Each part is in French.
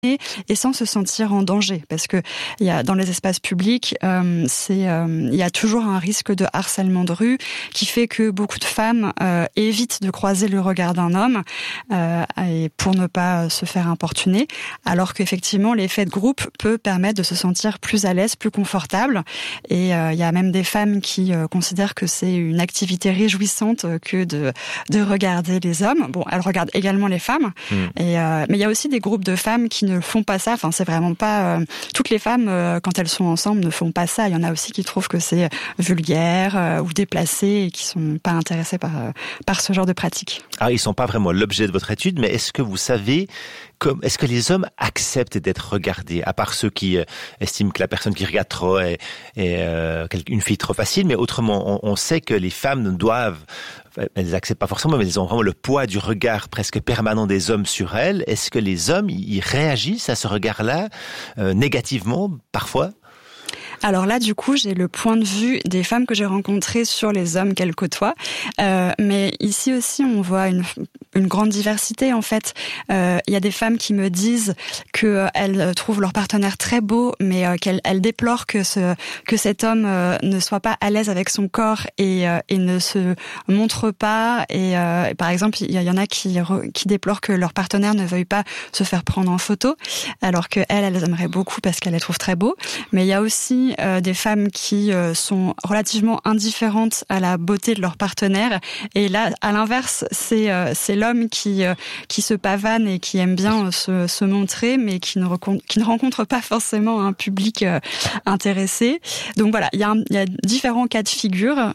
et sans se sentir en danger, parce que il y a dans les espaces publics, il y a toujours un risque de harcèlement de rue qui fait que beaucoup de femmes évitent de croiser le regard d'un homme et pour ne pas se faire importuner, alors qu'effectivement l'effet de groupe peut permettre de se sentir plus à l'aise, plus confortable, et il y a même des femmes qui considèrent que c'est une activité réjouissante que de regarder les hommes. Bon, elles regardent également les femmes, mais il y a aussi des groupes de femmes qui ne font pas ça. Enfin, c'est vraiment pas toutes les femmes quand elles sont ensemble ne font pas ça. Il y en a aussi qui trouvent que c'est vulgaire ou déplacé et qui sont pas intéressés par ce genre de pratique. Ah, ils sont pas vraiment l'objet de votre étude, mais est-ce que vous savez est-ce que les hommes acceptent d'être regardés, à part ceux qui estiment que la personne qui regarde trop est une fille trop facile, mais autrement, on sait que les femmes elles acceptent pas forcément, mais elles ont vraiment le poids du regard presque permanent des hommes sur elles. Est-ce que les hommes, ils réagissent à ce regard-là négativement, parfois ? Alors là, du coup, j'ai le point de vue des femmes que j'ai rencontrées sur les hommes qu'elles côtoient. Mais ici aussi, on voit une grande diversité, en fait. Il y a des femmes qui me disent qu'elles trouvent leur partenaire très beau, mais qu'elles déplorent que cet homme ne soit pas à l'aise avec son corps et ne se montre pas. Et par exemple, il y en a qui déplorent que leur partenaire ne veuille pas se faire prendre en photo, alors qu'elles aimeraient beaucoup parce qu'elles les trouvent très beaux. Mais il y a aussi des femmes qui sont relativement indifférentes à la beauté de leur partenaire, et là à l'inverse c'est l'homme qui se pavane et qui aime bien se montrer, mais qui ne rencontre pas forcément un public intéressé. Donc voilà, il y a différents cas de figure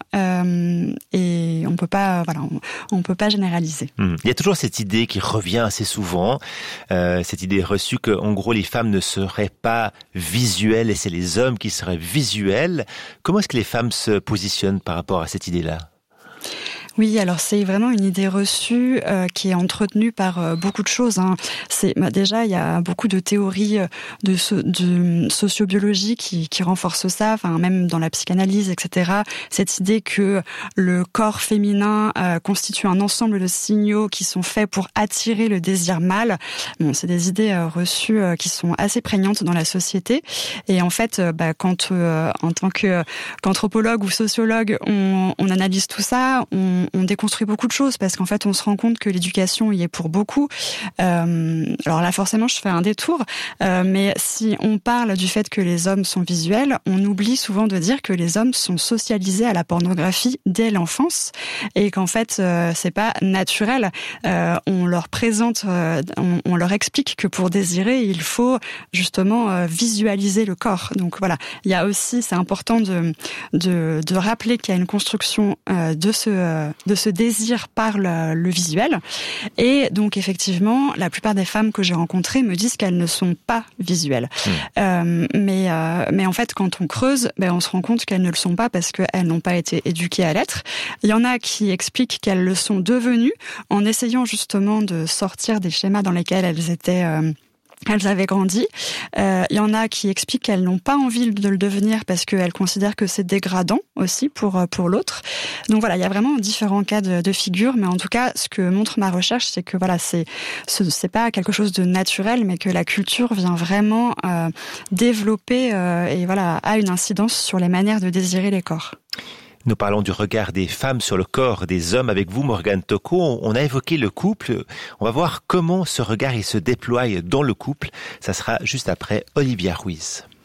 et on peut pas généraliser. Il y a toujours cette idée qui revient assez souvent, cette idée reçue que en gros les femmes ne seraient pas visuelles et c'est les hommes qui seraient visuels. Comment est-ce que les femmes se positionnent par rapport à cette idée-là ? Oui, alors c'est vraiment une idée reçue qui est entretenue par beaucoup de choses. Déjà, il y a beaucoup de théories de sociobiologie qui renforcent ça, enfin même dans la psychanalyse, etc. Cette idée que le corps féminin constitue un ensemble de signaux qui sont faits pour attirer le désir mâle. Bon, c'est des idées reçues qui sont assez prégnantes dans la société. Et en fait, quand en tant qu'anthropologue ou sociologue, on analyse tout ça, on déconstruit beaucoup de choses, parce qu'en fait on se rend compte que l'éducation y est pour beaucoup. Alors là forcément je fais un détour, mais si on parle du fait que les hommes sont visuels, on oublie souvent de dire que les hommes sont socialisés à la pornographie dès l'enfance, et qu'en fait c'est pas naturel. On leur présente, on leur explique que pour désirer il faut justement visualiser le corps. Donc voilà, il y a aussi, c'est important de rappeler qu'il y a une construction de ce désir par le visuel. Et donc effectivement, la plupart des femmes que j'ai rencontrées me disent qu'elles ne sont pas visuelles. Mais en fait, quand on creuse, on se rend compte qu'elles ne le sont pas parce qu'elles n'ont pas été éduquées à l'être. Il y en a qui expliquent qu'elles le sont devenues en essayant justement de sortir des schémas dans lesquels elles avaient grandi. Il y en a qui expliquent qu'elles n'ont pas envie de le devenir parce qu'elles considèrent que c'est dégradant aussi pour l'autre. Donc voilà, il y a vraiment différents cas de figure, mais en tout cas, ce que montre ma recherche, c'est que voilà, c'est pas quelque chose de naturel, mais que la culture vient vraiment développer et voilà, a une incidence sur les manières de désirer les corps. Nous parlons du regard des femmes sur le corps des hommes avec vous, Morgane Tocco. On a évoqué le couple. On va voir comment ce regard il se déploie dans le couple. Ça sera juste après Olivia Ruiz.